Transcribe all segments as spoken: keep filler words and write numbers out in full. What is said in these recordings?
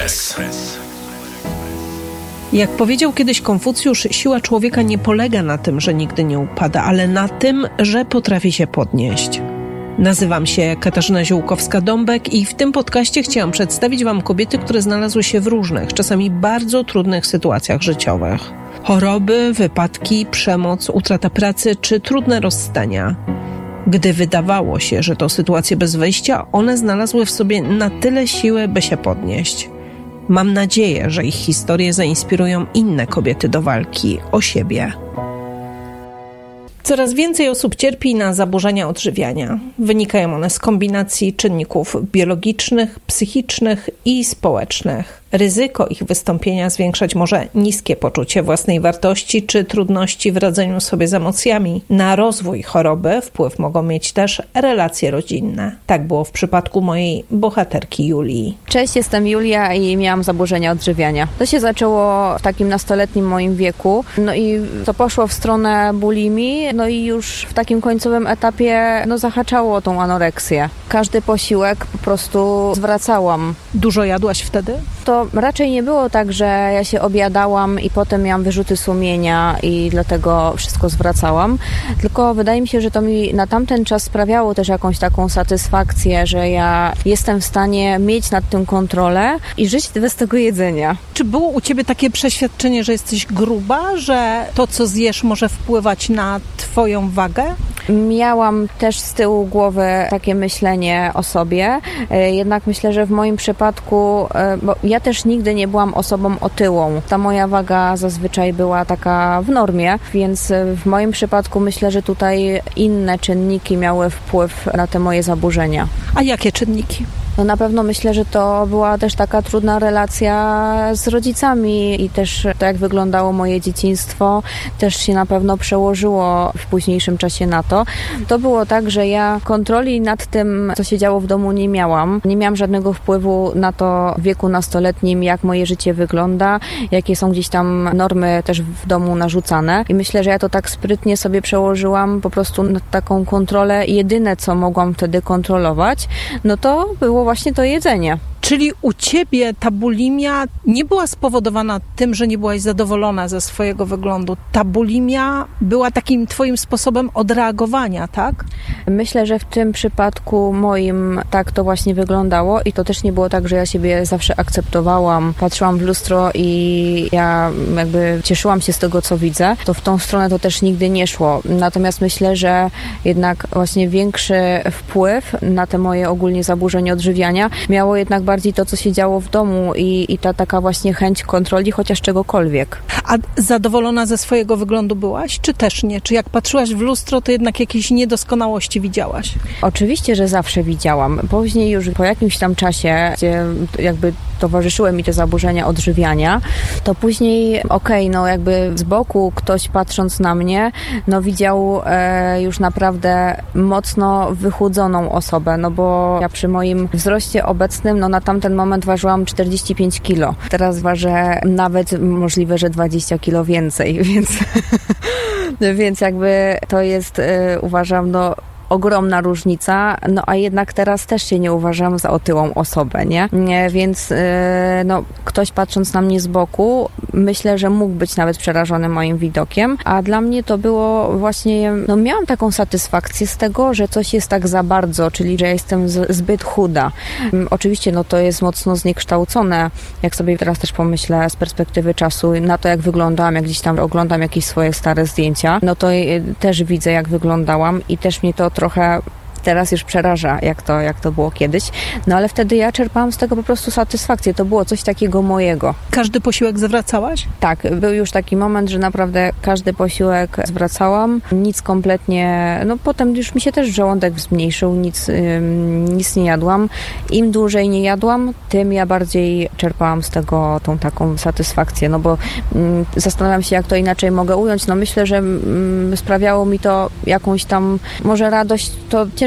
Express. Jak powiedział kiedyś Konfucjusz, siła człowieka nie polega na tym, że nigdy nie upada, ale na tym, że potrafi się podnieść. Nazywam się Katarzyna Ziółkowska-Dąbek i w tym podcaście chciałam przedstawić Wam kobiety, które znalazły się w różnych, czasami bardzo trudnych sytuacjach życiowych. Choroby, wypadki, przemoc, utrata pracy czy trudne rozstania. Gdy wydawało się, że to sytuacje bez wyjścia, one znalazły w sobie na tyle siły, by się podnieść. Mam nadzieję, że ich historie zainspirują inne kobiety do walki o siebie. Coraz więcej osób cierpi na zaburzenia odżywiania. Wynikają one z kombinacji czynników biologicznych, psychicznych i społecznych. Ryzyko ich wystąpienia zwiększać może niskie poczucie własnej wartości czy trudności w radzeniu sobie z emocjami. Na rozwój choroby wpływ mogą mieć też relacje rodzinne. Tak było w przypadku mojej bohaterki Julii. Cześć, jestem Julia i miałam zaburzenia odżywiania. To się zaczęło w takim nastoletnim moim wieku, no i to poszło w stronę bulimii, no i już w takim końcowym etapie no zahaczało o tą anoreksję. Każdy posiłek po prostu zwracałam. Dużo jadłaś wtedy? To raczej nie było tak, że ja się objadałam i potem miałam wyrzuty sumienia i dlatego wszystko zwracałam, tylko wydaje mi się, że to mi na tamten czas sprawiało też jakąś taką satysfakcję, że ja jestem w stanie mieć nad tym kontrolę i żyć bez tego jedzenia. Czy było u Ciebie takie przeświadczenie, że jesteś gruba, że to, co zjesz, może wpływać na Twoją wagę? Miałam też z tyłu głowy takie myślenie o sobie, jednak myślę, że w moim przypadku, bo ja też nigdy nie byłam osobą otyłą. Ta moja waga zazwyczaj była taka w normie, więc w moim przypadku myślę, że tutaj inne czynniki miały wpływ na te moje zaburzenia. A jakie czynniki? No na pewno myślę, że to była też taka trudna relacja z rodzicami i też to, jak wyglądało moje dzieciństwo, też się na pewno przełożyło w późniejszym czasie na to. To było tak, że ja kontroli nad tym, co się działo w domu, nie miałam. Nie miałam żadnego wpływu na to w wieku nastoletnim, jak moje życie wygląda, jakie są gdzieś tam normy też w domu narzucane. I myślę, że ja to tak sprytnie sobie przełożyłam po prostu na taką kontrolę. Jedyne, co mogłam wtedy kontrolować, no to było właśnie to jedzenie. Czyli u Ciebie ta bulimia nie była spowodowana tym, że nie byłaś zadowolona ze swojego wyglądu. Ta bulimia była takim Twoim sposobem odreagowania, tak? Myślę, że w tym przypadku moim tak to właśnie wyglądało i to też nie było tak, że ja siebie zawsze akceptowałam. Patrzyłam w lustro i ja jakby cieszyłam się z tego, co widzę. To w tą stronę to też nigdy nie szło. Natomiast myślę, że jednak właśnie większy wpływ na te moje ogólnie zaburzenia odżywiania miało jednak bardzo bardziej to, co się działo w domu i, i ta taka właśnie chęć kontroli chociaż czegokolwiek. A zadowolona ze swojego wyglądu byłaś, czy też nie? Czy jak patrzyłaś w lustro, to jednak jakieś niedoskonałości widziałaś? Oczywiście, że zawsze widziałam. Później już po jakimś tam czasie, gdzie jakby towarzyszyły mi te zaburzenia odżywiania, to później okej, okay, no jakby z boku ktoś patrząc na mnie, no widział e, już naprawdę mocno wychudzoną osobę, no bo ja przy moim wzroście obecnym, no na tamten moment ważyłam czterdzieści pięć kilo. Teraz ważę nawet możliwe, że dwadzieścia kilo więcej, więc, więc jakby to jest, e, uważam, no ogromna różnica, no a jednak teraz też się nie uważam za otyłą osobę, nie? nie więc yy, no, ktoś patrząc na mnie z boku, myślę, że mógł być nawet przerażony moim widokiem, a dla mnie to było właśnie, no miałam taką satysfakcję z tego, że coś jest tak za bardzo, czyli że jestem z, zbyt chuda. Um, oczywiście, no to jest mocno zniekształcone, jak sobie teraz też pomyślę z perspektywy czasu na to, jak wyglądałam, jak gdzieś tam oglądam jakieś swoje stare zdjęcia, no to yy, też widzę, jak wyglądałam i też mnie to trochę teraz już przeraża, jak to, jak to było kiedyś. No ale wtedy ja czerpałam z tego po prostu satysfakcję. To było coś takiego mojego. Każdy posiłek zwracałaś? Tak, był już taki moment, że naprawdę każdy posiłek zwracałam. Nic kompletnie, no potem już mi się też żołądek zmniejszył, nic, ym, nic nie jadłam. Im dłużej nie jadłam, tym ja bardziej czerpałam z tego tą taką satysfakcję, no bo ym, zastanawiam się, jak to inaczej mogę ująć. No myślę, że ym, sprawiało mi to jakąś tam, może radość, to ciężko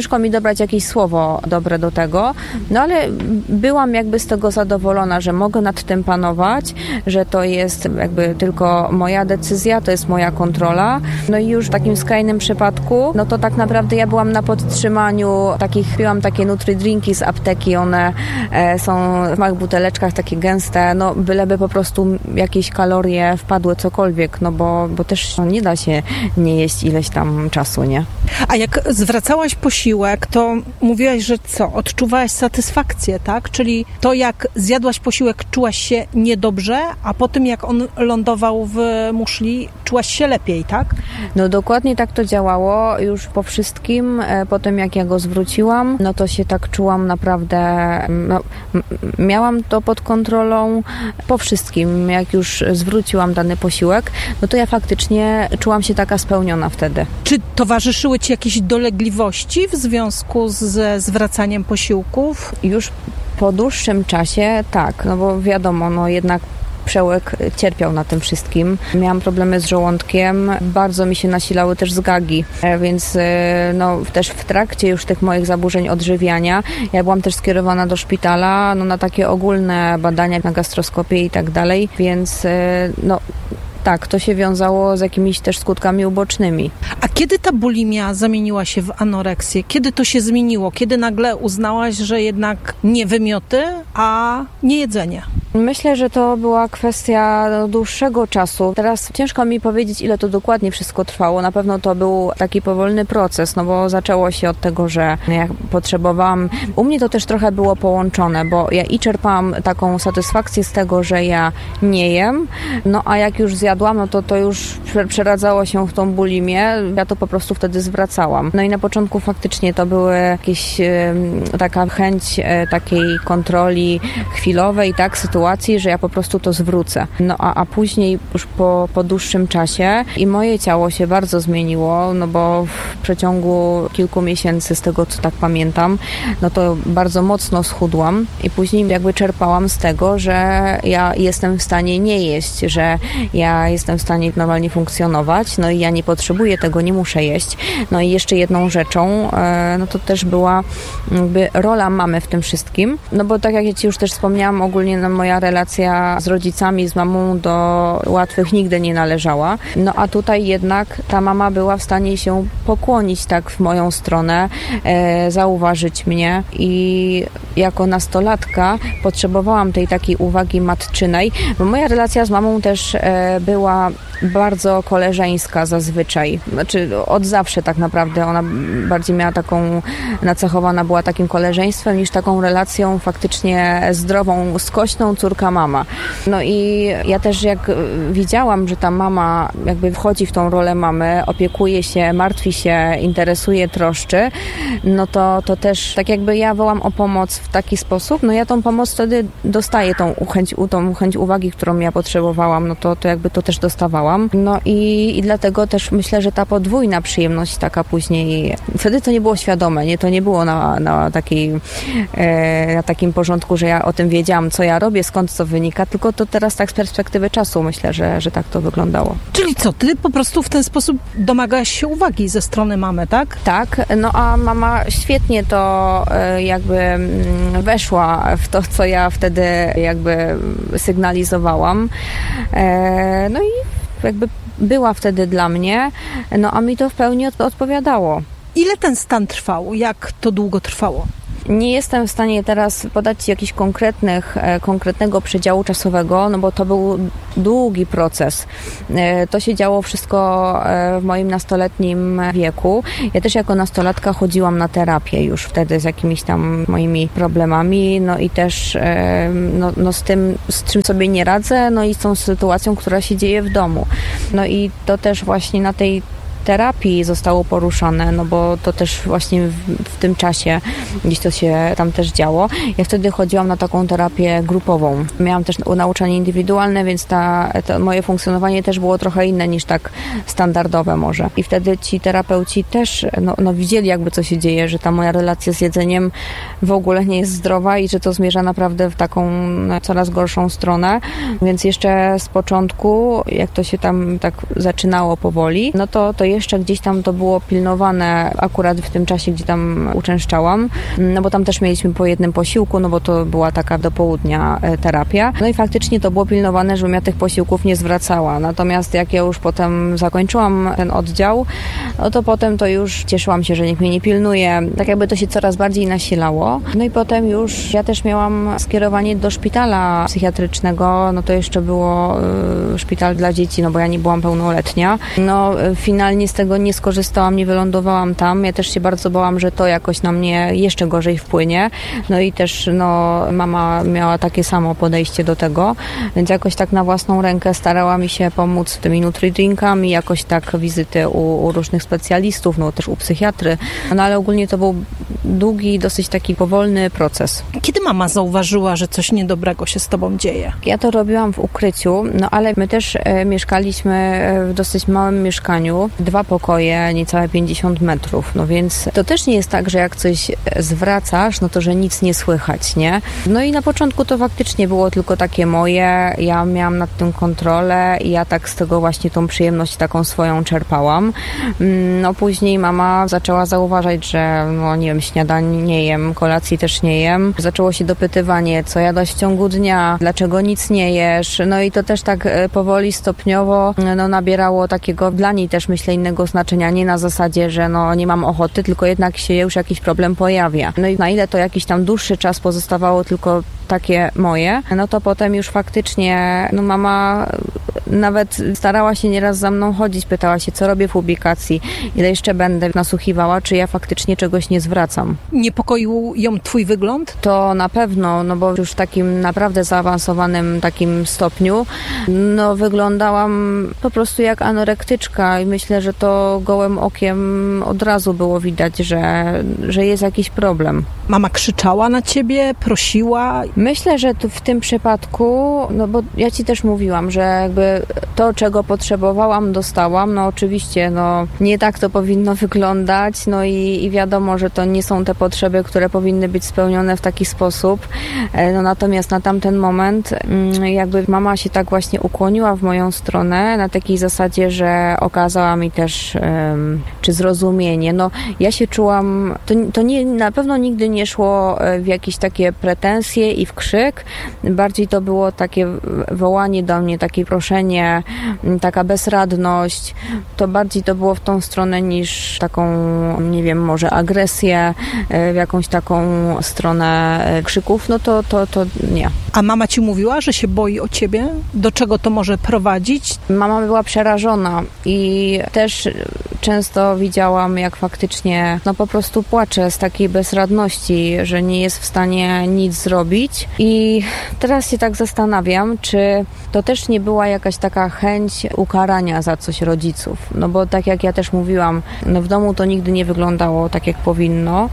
ciężko mi dobrać jakieś słowo dobre do tego, no ale byłam jakby z tego zadowolona, że mogę nad tym panować, że to jest jakby tylko moja decyzja, to jest moja kontrola. No i już w takim skrajnym przypadku, no to tak naprawdę ja byłam na podtrzymaniu takich, piłam takie nutri-drinki z apteki, one e, są w małych buteleczkach, takie gęste, no byleby po prostu jakieś kalorie wpadły, cokolwiek, no bo, bo też no, nie da się nie jeść ileś tam czasu, nie? A jak zwracałaś posiłek, to mówiłaś, że co? Odczuwałaś satysfakcję, tak? Czyli to, jak zjadłaś posiłek, czułaś się niedobrze, a po tym, jak on lądował w muszli, czułaś się lepiej, tak? No dokładnie tak to działało. Już po wszystkim, po tym jak ja go zwróciłam, no to się tak czułam naprawdę, no, miałam to pod kontrolą po wszystkim. Jak już zwróciłam dany posiłek, no to ja faktycznie czułam się taka spełniona wtedy. Czy towarzyszyły Ci jakieś dolegliwości w związku ze zwracaniem posiłków? Już po dłuższym czasie tak, no bo wiadomo, no jednak przełyk cierpiał na tym wszystkim. Miałam problemy z żołądkiem, bardzo mi się nasilały też zgagi, więc no, też w trakcie już tych moich zaburzeń odżywiania ja byłam też skierowana do szpitala no, na takie ogólne badania, na gastroskopię i tak dalej, więc no tak, to się wiązało z jakimiś też skutkami ubocznymi. A kiedy ta bulimia zamieniła się w anoreksję? Kiedy to się zmieniło? Kiedy nagle uznałaś, że jednak nie wymioty, a nie jedzenie? Myślę, że to była kwestia dłuższego czasu. Teraz ciężko mi powiedzieć, ile to dokładnie wszystko trwało. Na pewno to był taki powolny proces, no bo zaczęło się od tego, że ja potrzebowałam... U mnie to też trochę było połączone, bo ja i czerpałam taką satysfakcję z tego, że ja nie jem, no a jak już zjadłam, no to to już przeradzało się w tą bulimię. Ja to po prostu wtedy zwracałam. No i na początku faktycznie to były jakieś taka chęć takiej kontroli chwilowej, tak, sytuacji, że ja po prostu to zwrócę. No a, a później już po, po dłuższym czasie i moje ciało się bardzo zmieniło, no bo w przeciągu kilku miesięcy, z tego co tak pamiętam, no to bardzo mocno schudłam i później jakby czerpałam z tego, że ja jestem w stanie nie jeść, że ja jestem w stanie normalnie funkcjonować, no i ja nie potrzebuję tego, nie muszę jeść. No i jeszcze jedną rzeczą, no to też była jakby rola mamy w tym wszystkim, no bo tak jak ja Ci już też wspomniałam, ogólnie no, moja relacja z rodzicami, z mamą do łatwych nigdy nie należała. No a tutaj jednak ta mama była w stanie się pokłonić tak w moją stronę, e, zauważyć mnie i jako nastolatka potrzebowałam tej takiej uwagi matczynej, bo moja relacja z mamą też e, była bardzo koleżeńska zazwyczaj. Znaczy od zawsze tak naprawdę ona bardziej miała taką, nacechowana była takim koleżeństwem niż taką relacją faktycznie zdrową, skośną córka-mama. No i ja też jak widziałam, że ta mama jakby wchodzi w tą rolę mamy, opiekuje się, martwi się, interesuje, troszczy, no to, to też tak jakby ja wołam o pomoc w taki sposób, no ja tą pomoc wtedy dostaję, tą chęć, tą chęć uwagi, którą ja potrzebowałam, no to, to jakby to też dostawałam. No i, i dlatego też myślę, że ta podwójna przyjemność taka później, wtedy to nie było świadome, nie, to nie było na, na, takiej, e, na takim porządku, że ja o tym wiedziałam, co ja robię, skąd to wynika, tylko to teraz tak z perspektywy czasu myślę, że, że tak to wyglądało. Czyli co, ty po prostu w ten sposób domagałaś się uwagi ze strony mamy, tak? Tak, no a mama świetnie to e, jakby weszła w to, co ja wtedy jakby sygnalizowałam. E, no i jakby była wtedy dla mnie, no a mi to w pełni od- odpowiadało. Ile ten stan trwał? Jak to długo trwało? Nie jestem w stanie teraz podać Ci jakichś konkretnych, konkretnego przedziału czasowego, no bo to był długi proces. To się działo wszystko w moim nastoletnim wieku. Ja też jako nastolatka chodziłam na terapię już wtedy z jakimiś tam moimi problemami, no i też no, no z tym, z czym sobie nie radzę, no i z tą sytuacją, która się dzieje w domu. No i to też właśnie na tej terapii zostało poruszane, no bo to też właśnie w, w tym czasie gdzieś to się tam też działo. Ja wtedy chodziłam na taką terapię grupową. Miałam też nauczanie indywidualne, więc ta, to moje funkcjonowanie też było trochę inne niż tak standardowe może. I wtedy ci terapeuci też no, no widzieli jakby co się dzieje, że ta moja relacja z jedzeniem w ogóle nie jest zdrowa i że to zmierza naprawdę w taką coraz gorszą stronę. Więc jeszcze z początku, jak to się tam tak zaczynało powoli, no to, to jeszcze jeszcze gdzieś tam to było pilnowane akurat w tym czasie, gdzie tam uczęszczałam, no bo tam też mieliśmy po jednym posiłku, no bo to była taka do południa terapia. No i faktycznie to było pilnowane, żebym ja tych posiłków nie zwracała. Natomiast jak ja już potem zakończyłam ten oddział, no to potem to już cieszyłam się, że nikt mnie nie pilnuje. Tak jakby to się coraz bardziej nasilało. No i potem już ja też miałam skierowanie do szpitala psychiatrycznego, no to jeszcze było y, szpital dla dzieci, no bo ja nie byłam pełnoletnia. No y, finalnie z tego nie skorzystałam, nie wylądowałam tam. Ja też się bardzo bałam, że to jakoś na mnie jeszcze gorzej wpłynie. No i też no mama miała takie samo podejście do tego, więc jakoś tak na własną rękę starała mi się pomóc tymi nutridrinkami, jakoś tak wizyty u, u różnych specjalistów, no też u psychiatry. No ale ogólnie to był długi, dosyć taki powolny proces. Kiedy mama zauważyła, że coś niedobrego się z tobą dzieje? Ja to robiłam w ukryciu, no ale my też e, mieszkaliśmy w dosyć małym mieszkaniu, dwa pokoje, niecałe pięćdziesiąt metrów, no więc to też nie jest tak, że jak coś zwracasz, no to że nic nie słychać, nie? No i na początku to faktycznie było tylko takie moje, ja miałam nad tym kontrolę i ja tak z tego właśnie tą przyjemność taką swoją czerpałam. No później mama zaczęła zauważać, że no nie wiem, śniadań nie jem, kolacji też nie jem. Zaczęło się dopytywanie, co jadłaś w ciągu dnia, dlaczego nic nie jesz. No i to też tak powoli, stopniowo no, nabierało takiego dla niej też myślę innego znaczenia. Nie na zasadzie, że no nie mam ochoty, tylko jednak się już jakiś problem pojawia. No i na ile to jakiś tam dłuższy czas pozostawało tylko takie moje, no to potem już faktycznie no mama nawet starała się nieraz za mną chodzić, pytała się, co robię w publikacji, ile jeszcze będę, nasłuchiwała, czy ja faktycznie czegoś nie zwracam. Niepokoił ją twój wygląd? To na pewno, no bo już w takim naprawdę zaawansowanym takim stopniu, no wyglądałam po prostu jak anorektyczka i myślę, że to gołym okiem od razu było widać, że, że jest jakiś problem. Mama krzyczała na ciebie, prosiła? Myślę, że w tym przypadku, no bo ja ci też mówiłam, że jakby to, czego potrzebowałam, dostałam. No oczywiście, no nie tak to powinno wyglądać, no i, i wiadomo, że to nie są te potrzeby, które powinny być spełnione w taki sposób. No natomiast na tamten moment jakby mama się tak właśnie ukłoniła w moją stronę na takiej zasadzie, że okazała mi też um, czy zrozumienie. No ja się czułam, to, to nie, na pewno nigdy nie szło w jakieś takie pretensje i w krzyk. Bardziej to było takie wołanie do mnie, takie proszenie, taka bezradność. To bardziej to było w tą stronę niż taką, nie wiem, może agresję, w jakąś taką stronę krzyków. No to, to, to nie. A mama ci mówiła, że się boi o ciebie? Do czego to może prowadzić? Mama była przerażona i też często widziałam, jak faktycznie no po prostu płacze z takiej bezradności, że nie jest w stanie nic zrobić. I teraz się tak zastanawiam, czy to też nie była jakaś taka chęć ukarania za coś rodziców. No bo tak jak ja też mówiłam, no w domu to nigdy nie wyglądało tak, jak powinno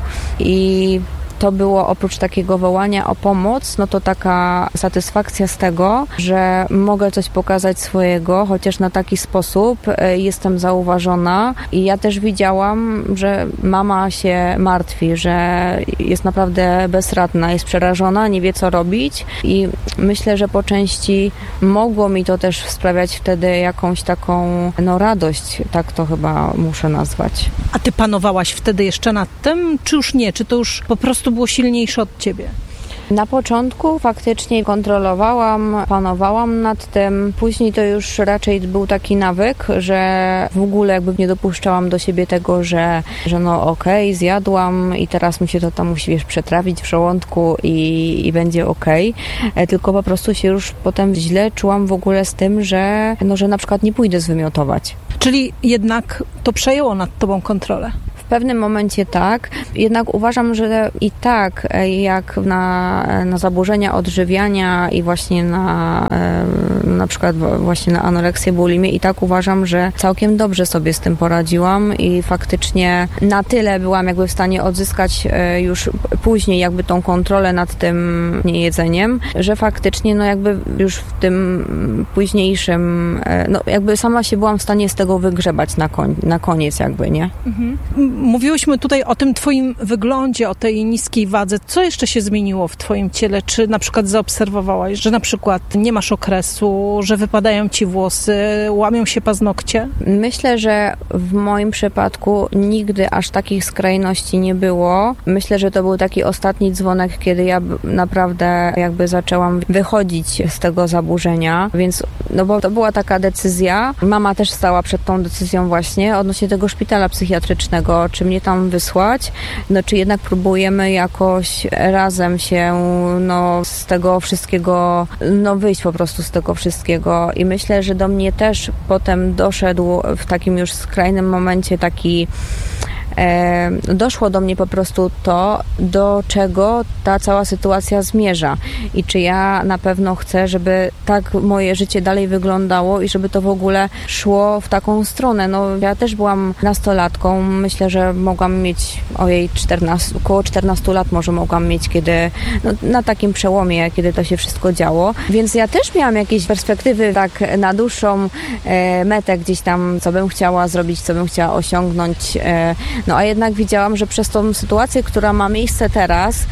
i to było oprócz takiego wołania o pomoc, no to taka satysfakcja z tego, że mogę coś pokazać swojego, chociaż na taki sposób jestem zauważona i ja też widziałam, że mama się martwi, że jest naprawdę bezradna, jest przerażona, nie wie co robić i myślę, że po części mogło mi to też sprawiać wtedy jakąś taką no radość, tak to chyba muszę nazwać. A ty panowałaś wtedy jeszcze nad tym, czy już nie? Czy to już po prostu było silniejsze od ciebie? Na początku faktycznie kontrolowałam, panowałam nad tym. Później to już raczej był taki nawyk, że w ogóle jakby nie dopuszczałam do siebie tego, że, że no okej, okay, zjadłam i teraz mi się to tam musi wiesz, przetrawić w żołądku i, i będzie okej. Okay. Tylko po prostu się już potem źle czułam w ogóle z tym, że, no, że na przykład nie pójdę zwymiotować. Czyli jednak to przejęło nad tobą kontrolę? W pewnym momencie tak, jednak uważam, że i tak jak na, na zaburzenia odżywiania i właśnie na na przykład właśnie na anoreksję, bulimię i tak uważam, że całkiem dobrze sobie z tym poradziłam i faktycznie na tyle byłam jakby w stanie odzyskać już później jakby tą kontrolę nad tym niejedzeniem, że faktycznie no jakby już w tym późniejszym, no jakby sama się byłam w stanie z tego wygrzebać na, koń, na koniec jakby, nie? Mhm. Mówiłyśmy tutaj o tym twoim wyglądzie, o tej niskiej wadze. Co jeszcze się zmieniło w twoim ciele? Czy na przykład zaobserwowałaś, że na przykład nie masz okresu, że wypadają ci włosy, łamią się paznokcie? Myślę, że w moim przypadku nigdy aż takich skrajności nie było. Myślę, że to był taki ostatni dzwonek, kiedy ja naprawdę jakby zaczęłam wychodzić z tego zaburzenia, więc no bo to była taka decyzja. Mama też stała przed tą decyzją właśnie odnośnie tego szpitala psychiatrycznego, czy mnie tam wysłać, no czy jednak próbujemy jakoś razem się no z tego wszystkiego, no wyjść po prostu z tego wszystkiego i myślę, że do mnie też potem doszedł w takim już skrajnym momencie taki E, doszło do mnie po prostu to, do czego ta cała sytuacja zmierza i czy ja na pewno chcę, żeby tak moje życie dalej wyglądało i żeby to w ogóle szło w taką stronę. No ja też byłam nastolatką, myślę, że mogłam mieć ojej czternaście, około czternaście lat może mogłam mieć, kiedy no, na takim przełomie, kiedy to się wszystko działo, więc ja też miałam jakieś perspektywy tak na dłuższą e, metę gdzieś tam, co bym chciała zrobić, co bym chciała osiągnąć. E, No a jednak widziałam, że przez tą sytuację, która ma miejsce teraz,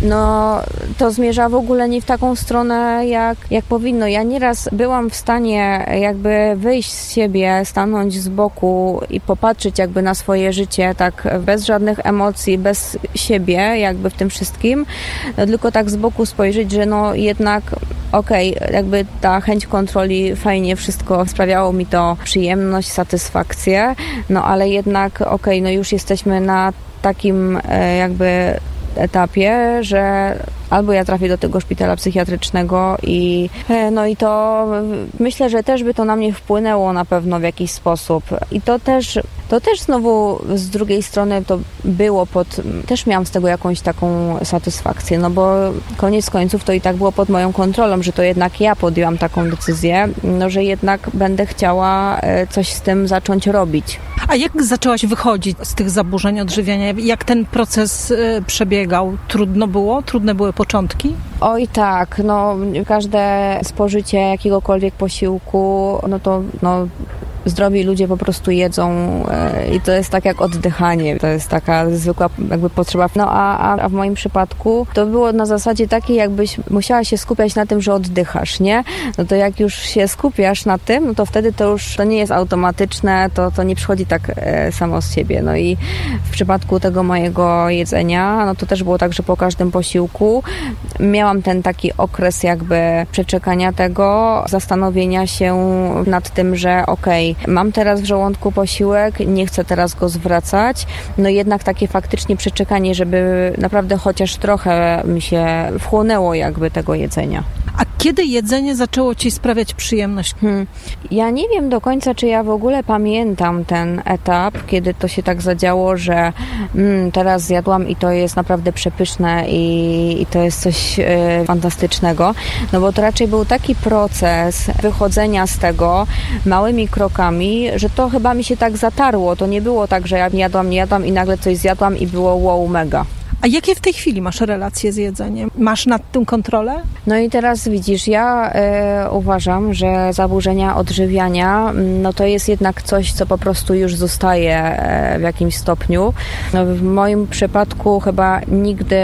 no to zmierza w ogóle nie w taką stronę, jak, jak powinno. Ja nieraz byłam w stanie jakby wyjść z siebie, stanąć z boku i popatrzeć jakby na swoje życie, tak bez żadnych emocji, bez siebie jakby w tym wszystkim, no, tylko tak z boku spojrzeć, że no jednak okej, okay, jakby ta chęć kontroli fajnie wszystko sprawiało mi to przyjemność, satysfakcję, no ale jednak okej, okay, no już jesteśmy na takim jakby etapie, że albo ja trafię do tego szpitala psychiatrycznego i no i to myślę, że też by to na mnie wpłynęło na pewno w jakiś sposób. I to też, to też znowu z drugiej strony to było pod, też miałam z tego jakąś taką satysfakcję, no bo koniec końców to i tak było pod moją kontrolą, że to jednak ja podjęłam taką decyzję, no że jednak będę chciała coś z tym zacząć robić. A jak zaczęłaś wychodzić z tych zaburzeń odżywiania? Jak ten proces przebiegał? Trudno było? Trudne były początki? Oj tak, no każde spożycie jakiegokolwiek posiłku, no to no zdrowi ludzie po prostu jedzą i to jest tak jak oddychanie, to jest taka zwykła jakby potrzeba. No a, a w moim przypadku to było na zasadzie takiej, jakbyś musiała się skupiać na tym, że oddychasz, nie? No to jak już się skupiasz na tym, no to wtedy to już to nie jest automatyczne, to, to nie przychodzi tak e, samo z siebie. No i w przypadku tego mojego jedzenia, no to też było tak, że po każdym posiłku miałam ten taki okres jakby przeczekania tego, zastanowienia się nad tym, że okej, okay, mam teraz w żołądku posiłek, nie chcę teraz go zwracać, no jednak takie faktycznie przeczekanie, żeby naprawdę chociaż trochę mi się wchłonęło jakby tego jedzenia. A kiedy jedzenie zaczęło ci sprawiać przyjemność? Hmm. Ja nie wiem do końca, czy ja w ogóle pamiętam ten etap, kiedy to się tak zadziało, że mm, teraz zjadłam i to jest naprawdę przepyszne i, i to jest coś y, fantastycznego, no bo to raczej był taki proces wychodzenia z tego małymi krokami, że to chyba mi się tak zatarło. To nie było tak, że ja nie jadłam, nie jadłam i nagle coś zjadłam i było wow, mega. A jakie w tej chwili masz relacje z jedzeniem? Masz nad tym kontrolę? No i teraz widzisz, ja e, uważam, że zaburzenia odżywiania, no to jest jednak coś, co po prostu już zostaje e, w jakimś stopniu. No, w moim przypadku chyba nigdy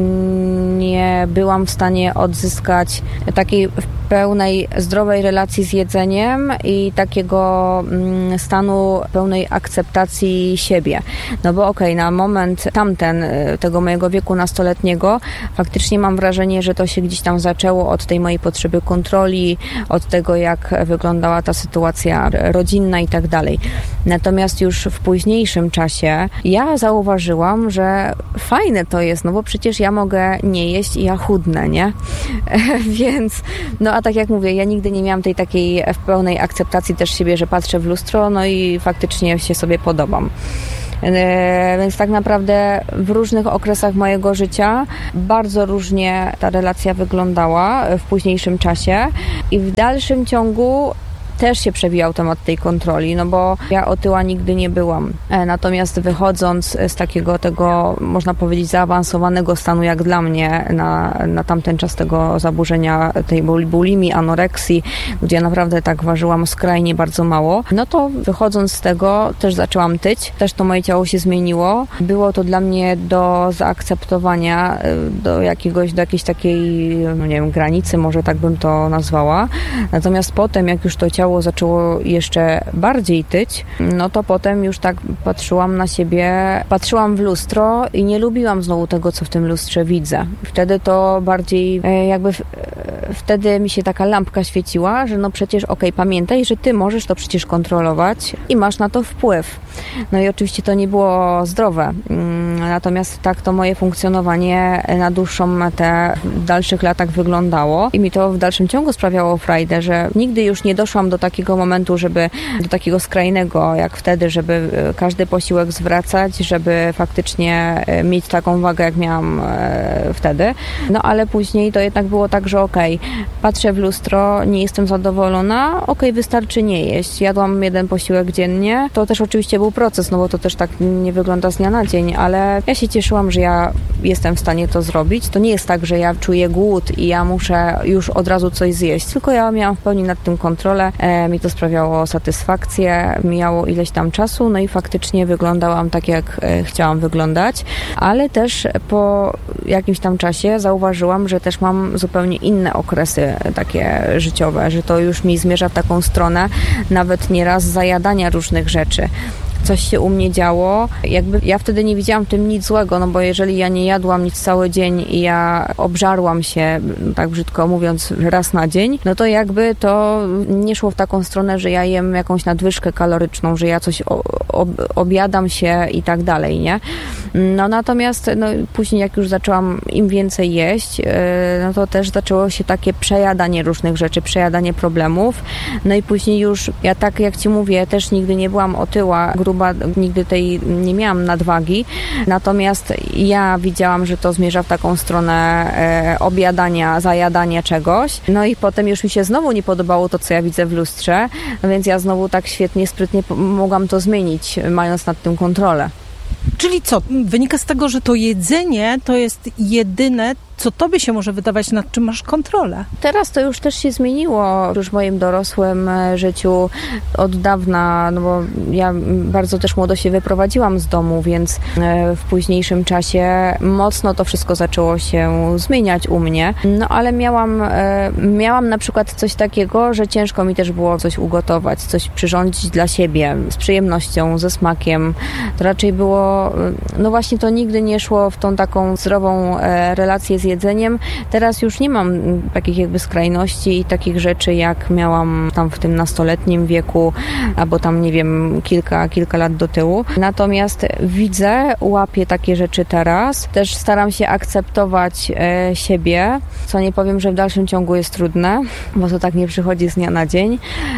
nie byłam w stanie odzyskać takiej pełnej, zdrowej relacji z jedzeniem i takiego mm, stanu pełnej akceptacji siebie. No bo okej, okay, na moment tamten, tego mojego wieku nastoletniego, faktycznie mam wrażenie, że to się gdzieś tam zaczęło od tej mojej potrzeby kontroli, od tego, jak wyglądała ta sytuacja rodzinna i tak dalej. Natomiast już w późniejszym czasie ja zauważyłam, że fajne to jest, no bo przecież ja mogę nie jeść i ja chudnę, nie? Więc, no a tak jak mówię, ja nigdy nie miałam tej takiej pełnej akceptacji też siebie, że patrzę w lustro, no i faktycznie się sobie podobam. Więc tak naprawdę w różnych okresach mojego życia bardzo różnie ta relacja wyglądała w późniejszym czasie i w dalszym ciągu też się przewijał temat tej kontroli, no bo ja otyła nigdy nie byłam. Natomiast wychodząc z takiego tego, można powiedzieć, zaawansowanego stanu jak dla mnie na, na tamten czas tego zaburzenia tej bulimii, anoreksji, gdzie naprawdę tak ważyłam skrajnie bardzo mało, no to wychodząc z tego też zaczęłam tyć, też to moje ciało się zmieniło. Było to dla mnie do zaakceptowania, do jakiegoś, do jakiejś takiej, no nie wiem, granicy, może tak bym to nazwała. Natomiast potem, jak już to ciało zaczęło jeszcze bardziej tyć, no to potem już tak patrzyłam na siebie, patrzyłam w lustro i nie lubiłam znowu tego, co w tym lustrze widzę. Wtedy to bardziej jakby w, wtedy mi się taka lampka świeciła, że no przecież okej, okay, pamiętaj, że ty możesz to przecież kontrolować i masz na to wpływ. No i oczywiście to nie było zdrowe. Natomiast tak to moje funkcjonowanie na dłuższą metę w dalszych latach wyglądało i mi to w dalszym ciągu sprawiało frajdę, że nigdy już nie doszłam do takiego momentu, żeby do takiego skrajnego jak wtedy, żeby każdy posiłek zwracać, żeby faktycznie mieć taką wagę, jak miałam wtedy. No ale później to jednak było tak, że okej, okay, patrzę w lustro, nie jestem zadowolona, okej, okay, wystarczy nie jeść. Jadłam jeden posiłek dziennie. To też oczywiście był proces, no bo to też tak nie wygląda z dnia na dzień, ale ja się cieszyłam, że ja jestem w stanie to zrobić. To nie jest tak, że ja czuję głód i ja muszę już od razu coś zjeść, tylko ja miałam w pełni nad tym kontrolę. E, mi to sprawiało satysfakcję, mijało ileś tam czasu, no i faktycznie wyglądałam tak, jak e, chciałam wyglądać, ale też po jakimś tam czasie zauważyłam, że też mam zupełnie inne okresy takie życiowe, że to już mi zmierza w taką stronę nawet nieraz zajadania różnych rzeczy. Coś się u mnie działo. Jakby ja wtedy nie widziałam w tym nic złego, no bo jeżeli ja nie jadłam nic cały dzień i ja obżarłam się, tak brzydko mówiąc, raz na dzień, no to jakby to nie szło w taką stronę, że ja jem jakąś nadwyżkę kaloryczną, że ja coś o, ob, objadam się i tak dalej, nie? No natomiast no, później jak już zaczęłam im więcej jeść, no to też zaczęło się takie przejadanie różnych rzeczy, przejadanie problemów. No i później już, ja tak jak ci mówię, też nigdy nie byłam otyła, gruba, nigdy tej nie miałam nadwagi, natomiast ja widziałam, że to zmierza w taką stronę e, objadania, zajadania czegoś, no i potem już mi się znowu nie podobało to, co ja widzę w lustrze, no więc ja znowu tak świetnie, sprytnie mogłam to zmienić, mając nad tym kontrolę. Czyli co? Wynika z tego, że to jedzenie to jest jedyne, co tobie się może wydawać, nad czym masz kontrolę. Teraz to już też się zmieniło już w moim dorosłym życiu od dawna, no bo ja bardzo też młodo się wyprowadziłam z domu, więc w późniejszym czasie mocno to wszystko zaczęło się zmieniać u mnie. No ale miałam, miałam na przykład coś takiego, że ciężko mi też było coś ugotować, coś przyrządzić dla siebie z przyjemnością, ze smakiem. To raczej było, no właśnie to nigdy nie szło w tą taką zdrową relację z jedzeniem. Teraz już nie mam takich jakby skrajności i takich rzeczy, jak miałam tam w tym nastoletnim wieku, albo tam, nie wiem, kilka, kilka lat do tyłu. Natomiast widzę, łapię takie rzeczy teraz. Też staram się akceptować e, siebie, co nie powiem, że w dalszym ciągu jest trudne, bo to tak nie przychodzi z dnia na dzień,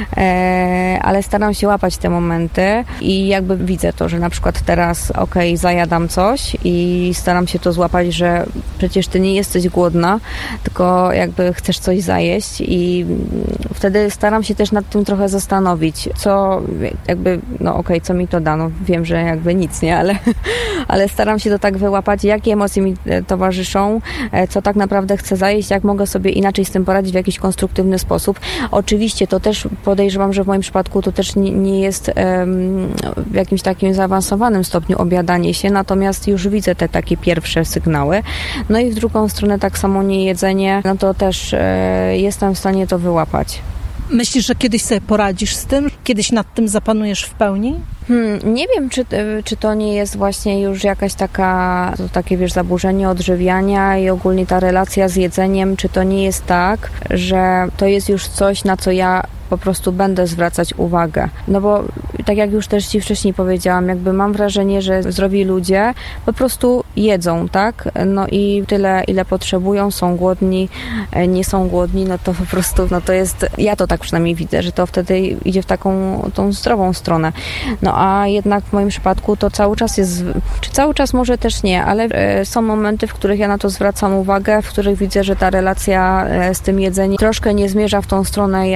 e, ale staram się łapać te momenty i jakby widzę to, że na przykład teraz okej, okay, zajadam coś i staram się to złapać, że przecież ty nie jesteś głodna, tylko jakby chcesz coś zajeść i wtedy staram się też nad tym trochę zastanowić, co jakby, no okej, okay, co mi to da, no wiem, że jakby nic, nie, ale, ale staram się to tak wyłapać, jakie emocje mi towarzyszą, co tak naprawdę chcę zajeść, jak mogę sobie inaczej z tym poradzić w jakiś konstruktywny sposób. Oczywiście to też podejrzewam, że w moim przypadku to też nie, nie jest um, w jakimś takim zaawansowanym stopniu obiadanie się, natomiast już widzę te takie pierwsze sygnały. No i w drugą stronę tak samo niejedzenie, no to też e, jestem w stanie to wyłapać. Myślisz, że kiedyś sobie poradzisz z tym? Kiedyś nad tym zapanujesz w pełni? Hmm, nie wiem, czy, czy to nie jest właśnie już jakaś taka, to takie wiesz, zaburzenie odżywiania i ogólnie ta relacja z jedzeniem, czy to nie jest tak, że to jest już coś, na co ja po prostu będę zwracać uwagę. No bo tak jak już też ci wcześniej powiedziałam, jakby mam wrażenie, że zdrowi ludzie po prostu jedzą, tak? No i tyle, ile potrzebują, są głodni, nie są głodni, no to po prostu, no to jest, ja to tak przynajmniej widzę, że to wtedy idzie w taką, tą zdrową stronę. No a jednak w moim przypadku to cały czas jest, czy cały czas może też nie, ale są momenty, w których ja na to zwracam uwagę, w których widzę, że ta relacja z tym jedzeniem troszkę nie zmierza w tą stronę,